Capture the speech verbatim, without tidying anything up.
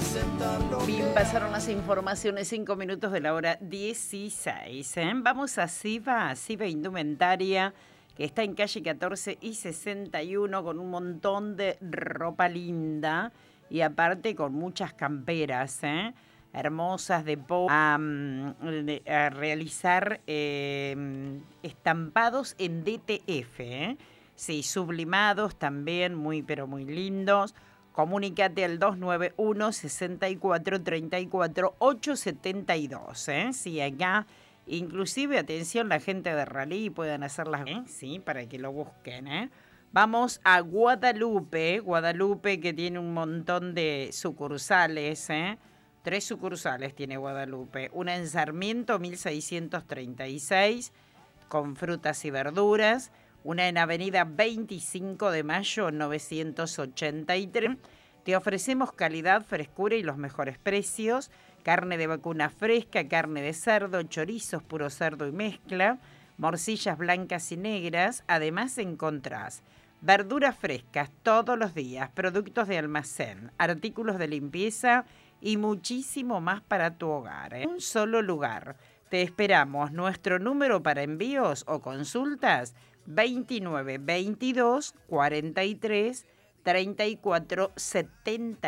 Bien, pasaron las informaciones, cinco minutos de la hora dieciséis. ¿eh? Vamos a Siva, Siva Indumentaria, que está en calle catorce y sesenta y uno, con un montón de ropa linda y aparte con muchas camperas, ¿eh? hermosas de po a, de, a realizar eh, estampados en D T F, ¿eh? sí, sublimados también, muy pero muy lindos. Comunícate al dos nueve uno, sesenta y cuatro, treinta y cuatro, ochocientos setenta y dos, ¿eh? Sí, acá, inclusive, atención, la gente de Rally pueden hacerlas, ¿eh? Sí, para que lo busquen, ¿eh? Vamos a Guadalupe, Guadalupe que tiene un montón de sucursales, ¿eh? Tres sucursales tiene Guadalupe. Una en Sarmiento, mil seiscientos treinta y seis, con frutas y verduras. Una en Avenida veinticinco de Mayo, novecientos ochenta y tres. Te ofrecemos calidad, frescura y los mejores precios. Carne de vacuna fresca, carne de cerdo, chorizos, puro cerdo y mezcla, morcillas blancas y negras. Además encontrás verduras frescas todos los días, productos de almacén, artículos de limpieza y muchísimo más para tu hogar. En un solo lugar. Te esperamos. Nuestro número para envíos o consultas, veintinueve veintidós cuarenta y tres treinta y cuatro setenta.